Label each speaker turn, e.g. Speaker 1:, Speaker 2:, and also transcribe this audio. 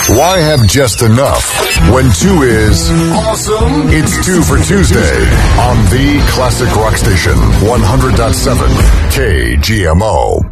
Speaker 1: Why have just enough when two is awesome? It's Two for Tuesday on the Classic Rock Station 100.7 KGMO.